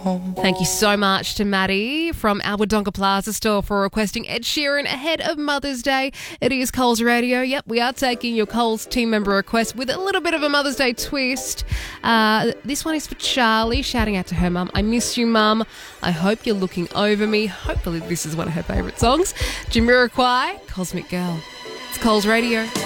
home. Thank you so much to Maddie from our Wodonga Plaza store for requesting Ed Sheeran ahead of Mother's Day. It is Coles Radio. Yep, we are taking your Coles team member request with a little bit of a Mother's Day twist. This one is for Charlie, shouting out to her mum. I miss you, Mum. I hope you're looking over me. Hopefully this is one of her favourite songs. Jamiroquai, Cosmic Girl. It's Coles Radio.